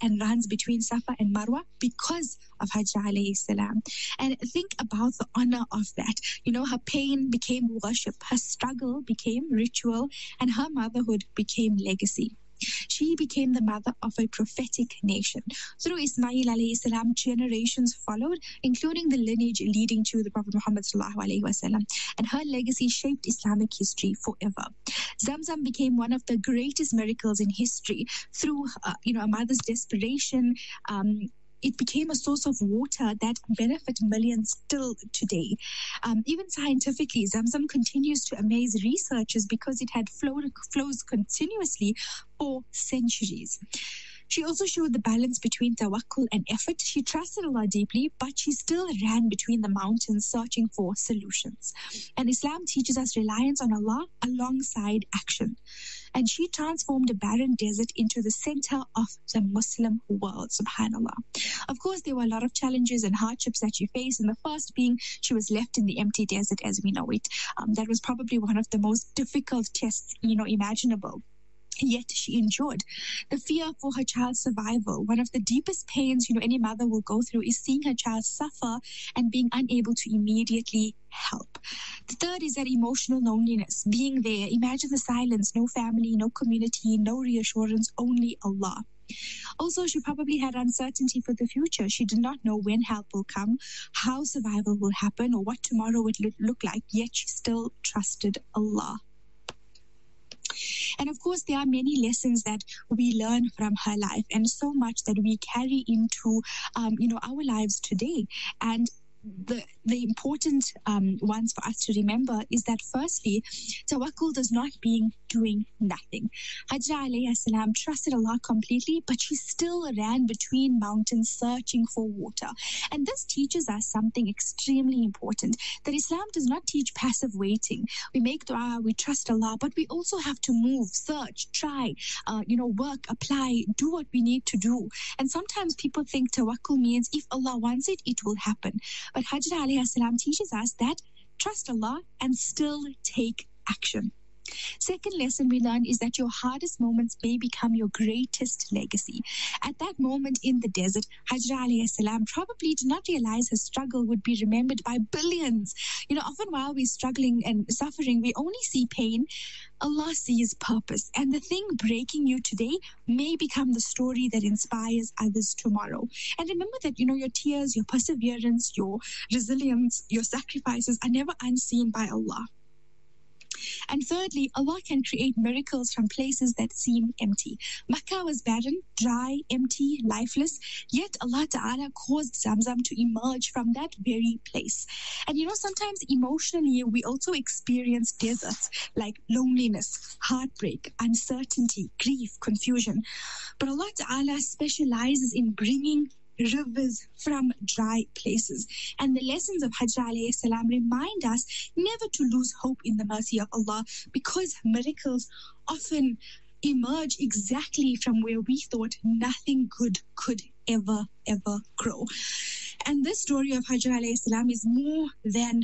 and runs between Safa and Marwa because of Hajra alayhi salam. And think about the honor of that. Her pain became worship, her struggle became ritual, and her motherhood became legacy. She became the mother of a prophetic nation. Through Ismail alayhi salam, generations followed, including the lineage leading to the Prophet Muhammad sallallahu alayhi wasallam. And her legacy shaped Islamic history forever. Zamzam became one of the greatest miracles in history. Through, a mother's desperation, it became a source of water that benefit millions still today. Even scientifically, Zamzam continues to amaze researchers because it had flows continuously for centuries. She also showed the balance between tawakkul and effort. She trusted Allah deeply, but she still ran between the mountains searching for solutions. And Islam teaches us reliance on Allah alongside action. And she transformed a barren desert into the center of the Muslim world, subhanAllah. Of course, there were a lot of challenges and hardships that she faced, and the first being she was left in the empty desert as we know it. That was probably one of the most difficult tests, imaginable. Yet she endured. The fear for her child's survival, one of the deepest pains, any mother will go through, is seeing her child suffer and being unable to immediately help. The third is that emotional loneliness, being there. Imagine the silence, no family, no community, no reassurance, only Allah. Also, she probably had uncertainty for the future. She did not know when help will come, how survival will happen, or what tomorrow would look like, yet she still trusted Allah. And of course, there are many lessons that we learn from her life, and so much that we carry into, our lives today. And the important ones for us to remember is that firstly, tawakkul does not mean doing nothing. Hajra alayhi salam trusted Allah completely, but she still ran between mountains searching for water. And this teaches us something extremely important, that Islam does not teach passive waiting. We make dua, we trust Allah, but we also have to move, search, try, work, apply, do what we need to do. And sometimes people think tawakkul means if Allah wants it, it will happen. But Hajra alayhi salam teaches us that trust Allah and still take action. Second lesson we learn is that your hardest moments may become your greatest legacy. At that moment in the desert, Hajra alayhi salam probably did not realize her struggle would be remembered by billions. Often while we're struggling and suffering, we only see pain. Allah sees purpose. And the thing breaking you today may become the story that inspires others tomorrow. And remember that, your tears, your perseverance, your resilience, your sacrifices are never unseen by Allah. And thirdly, Allah can create miracles from places that seem empty. Makkah was barren, dry, empty, lifeless, yet Allah Ta'ala caused Zamzam to emerge from that very place. And sometimes emotionally, we also experience deserts like loneliness, heartbreak, uncertainty, grief, confusion. But Allah Ta'ala specializes in bringing rivers from dry places. And the lessons of Hajra alayhi salam remind us never to lose hope in the mercy of Allah, because miracles often emerge exactly from where we thought nothing good could ever grow. And this story of Hajra alayhi salam is more than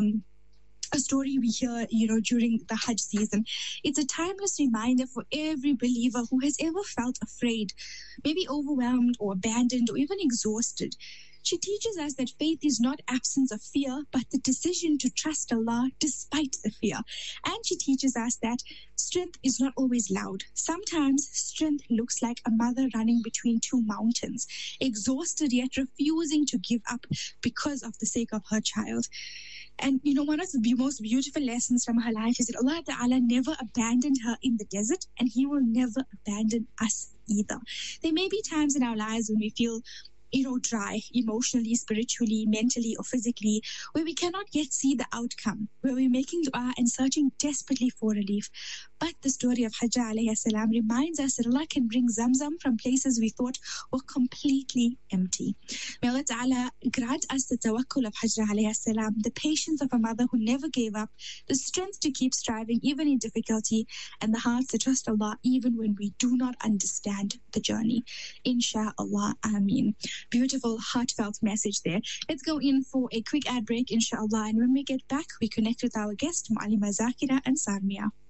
a story we hear, during the Hajj season. It's a timeless reminder for every believer who has ever felt afraid, maybe overwhelmed or abandoned or even exhausted. She teaches us that faith is not absence of fear, but the decision to trust Allah despite the fear. And she teaches us that strength is not always loud. Sometimes strength looks like a mother running between two mountains, exhausted yet refusing to give up because of the sake of her child. And one of the most beautiful lessons from her life is that Allah Ta'ala never abandoned her in the desert, and He will never abandon us either. There may be times in our lives when we feel dry emotionally, spiritually, mentally, or physically, where we cannot yet see the outcome, where we're making dua and searching desperately for relief. But the story of Hajra alayhi salam reminds us that Allah can bring Zamzam from places we thought were completely empty. May Allah Ta'ala grant us the tawakkul of Hajra alayhi salam, the patience of a mother who never gave up, the strength to keep striving even in difficulty, and the hearts to trust Allah even when we do not understand the journey. Insha'Allah, Ameen. Beautiful, heartfelt message there. Let's go in for a quick ad break, inshallah, and when we get back, we connect with our guest, Mu'allima Zakira and Sarmia.